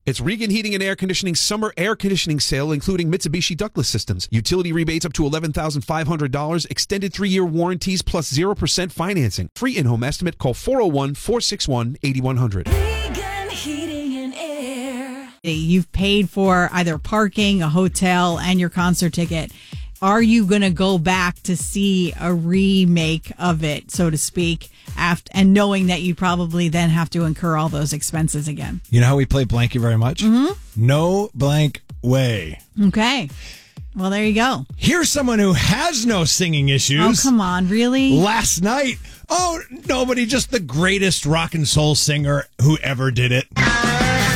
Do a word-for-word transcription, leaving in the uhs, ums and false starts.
It's Regan Heating and Air Conditioning summer air conditioning sale, including Mitsubishi ductless systems. Utility rebates up to eleven thousand five hundred dollars, extended three-year warranties plus zero percent financing. Free in-home estimate. Call four oh one, four six one, eight one zero zero. Regan Heating and Air. You've paid for either parking, a hotel, and your concert ticket. Are you going to go back to see a remake of it, so to speak, after, and knowing that you probably then have to incur all those expenses again? You know how we play Blank You Very Much? Mm-hmm. No blank way. Okay. Well, there you go. Here's someone who has no singing issues. Oh, come on. Really? Last night. Oh, nobody, just the greatest rock and soul singer who ever did it.